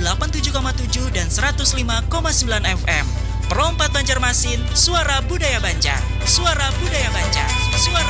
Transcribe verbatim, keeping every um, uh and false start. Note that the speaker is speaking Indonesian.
delapan puluh tujuh koma tujuh dan seratus lima koma sembilan F M. Pro empat Banjarmasin, suara